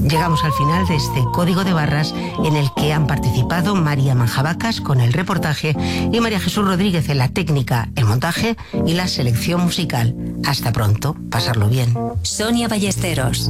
Llegamos al final de este Código de Barras en el que han participado María Manjabacas con el reportaje y María Jesús Rodríguez en la técnica, el montaje y la selección musical. Hasta pronto, pasarlo bien. Sonia Ballesteros.